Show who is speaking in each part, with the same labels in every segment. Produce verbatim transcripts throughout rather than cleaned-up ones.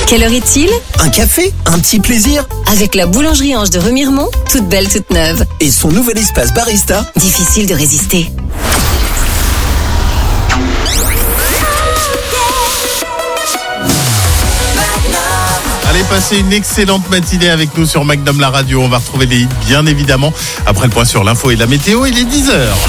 Speaker 1: Quelle heure est-il ?
Speaker 2: Un café ? Un petit plaisir ?
Speaker 1: Avec la boulangerie Ange de Remiremont, toute belle, toute neuve.
Speaker 2: Et son nouvel espace barista ?
Speaker 1: Difficile de résister.
Speaker 3: Allez, passez une excellente matinée avec nous sur Magnum la radio. On va retrouver les hits, bien évidemment. Après le point sur l'info et la météo, il est dix heures.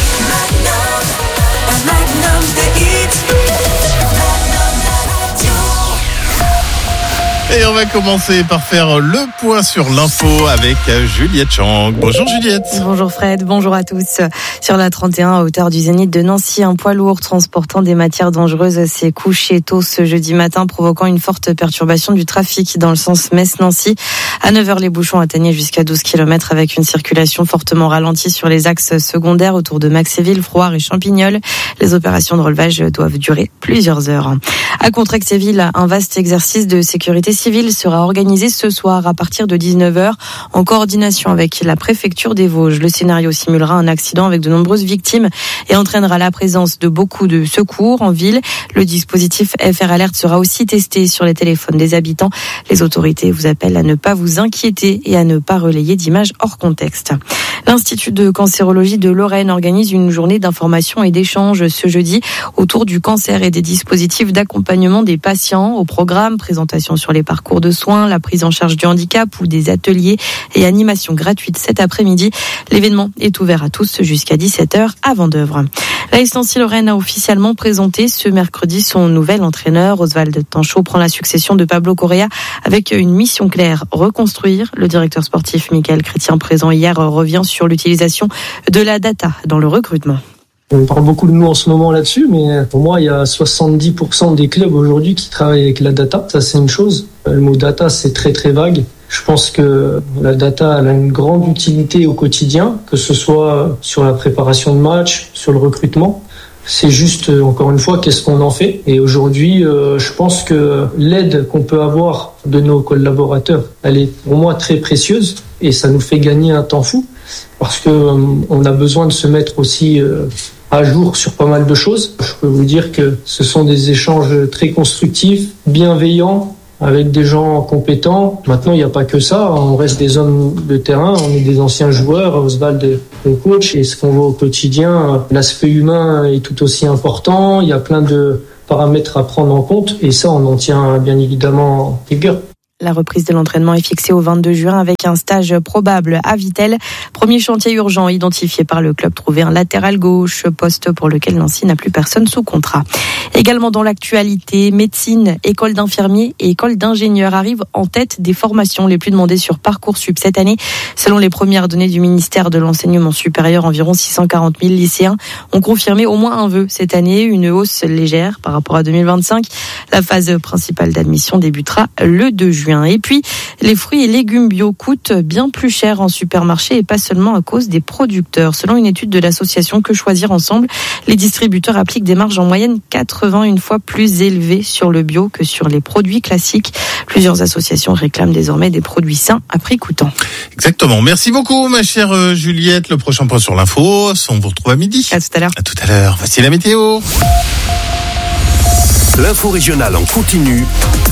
Speaker 3: Et on va commencer par faire le point sur l'info avec Juliette Chang. Bonjour Juliette.
Speaker 4: Bonjour Fred, bonjour à tous. Sur la trente et un à hauteur du Zénith de Nancy, un poids lourd transportant des matières dangereuses s'est couché tôt ce jeudi matin, provoquant une forte perturbation du trafic dans le sens Metz-Nancy. À neuf heures, les bouchons atteignaient jusqu'à douze kilomètres avec une circulation fortement ralentie sur les axes secondaires autour de Maxéville, Frouard et Champignol. Les opérations de relevage doivent durer plusieurs heures. À Contrexéville, un vaste exercice de sécurité civile sera organisé ce soir à partir de dix-neuf heures en coordination avec la préfecture des Vosges. Le scénario simulera un accident avec de nombreuses victimes et entraînera la présence de beaucoup de secours en ville. Le dispositif F R Alert sera aussi testé sur les téléphones des habitants. Les autorités vous appellent à ne pas vous inquiéter et à ne pas relayer d'images hors contexte. L'Institut de cancérologie de Lorraine organise une journée d'information et d'échange ce jeudi autour du cancer et des dispositifs d'accompagnement des patients. Au programme, présentation sur les parcours de soins, la prise en charge du handicap ou des ateliers et animations gratuites cet après-midi. L'événement est ouvert à tous jusqu'à dix-sept heures à Vendeuvre. La S Nancy Lorraine a officiellement présenté ce mercredi son nouvel entraîneur. Oswald Tanchot prend la succession de Pablo Correa avec une mission claire, reconstruire. Le directeur sportif Michael Chrétien, présent hier, revient sur l'utilisation de la data dans le recrutement.
Speaker 5: On parle beaucoup de nous en ce moment là-dessus, mais pour moi, il y a soixante-dix pour cent des clubs aujourd'hui qui travaillent avec la data. Ça, c'est une chose. Le mot data, c'est très très vague. Je pense que la data elle a une grande utilité au quotidien, que ce soit sur la préparation de matchs, sur le recrutement. C'est juste, encore une fois, qu'est-ce qu'on en fait. Et aujourd'hui, euh, je pense que l'aide qu'on peut avoir de nos collaborateurs, elle est pour moi très précieuse et ça nous fait gagner un temps fou parce que euh, on a besoin de se mettre aussi euh, à jour sur pas mal de choses. Je peux vous dire que ce sont des échanges très constructifs, bienveillants, avec des gens compétents. Maintenant, il n'y a pas que ça. On reste des hommes de terrain, on est des anciens joueurs. Oswald est le coach et ce qu'on voit au quotidien, l'aspect humain est tout aussi important. Il y a plein de paramètres à prendre en compte et ça, on en tient bien évidemment rigueur.
Speaker 4: La reprise de l'entraînement est fixée au vingt-deux juin avec un stage probable à Vittel. Premier chantier urgent identifié par le club, trouver un latéral gauche, poste pour lequel Nancy n'a plus personne sous contrat. Également dans l'actualité, médecine, école d'infirmiers et école d'ingénieurs arrivent en tête des formations les plus demandées sur Parcoursup cette année. Selon les premières données du ministère de l'Enseignement supérieur, environ six cent quarante mille lycéens ont confirmé au moins un vœu cette année, une hausse légère par rapport à deux mille vingt-cinq. La phase principale d'admission débutera le deux juin. Et puis, les fruits et légumes bio coûtent bien plus cher en supermarché et pas seulement à cause des producteurs. Selon une étude de l'association Que Choisir Ensemble, les distributeurs appliquent des marges en moyenne quatre-vingt-un fois plus élevées sur le bio que sur les produits classiques. Plusieurs associations réclament désormais des produits sains à prix coûtant.
Speaker 3: Exactement. Merci beaucoup, ma chère Juliette. Le prochain point sur l'info, on vous retrouve à midi.
Speaker 4: À tout à l'heure.
Speaker 3: À tout à l'heure. Voici la météo.
Speaker 2: L'info régionale en continu